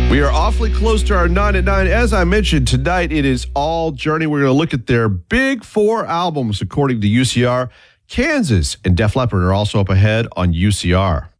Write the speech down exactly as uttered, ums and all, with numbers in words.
We are awfully close to our nine at nine. As I mentioned, tonight it is all Journey. We're going to look at their big four albums, according to U C R. Kansas and Def Leppard are also up ahead on U C R.